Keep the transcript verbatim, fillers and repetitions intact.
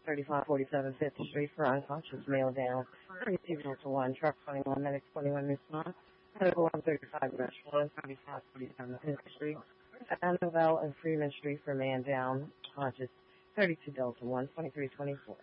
thirty-five forty-seven Fifth Street for unconscious, male down. thirty-two Delta one, truck twenty-one, medic twenty-one response. Medical one thirty-five, rush one, thirty-five forty-seven Fifth Street. Annabelle and Freeman Street for man down, conscious. thirty-two Delta one, twenty-three twenty-four.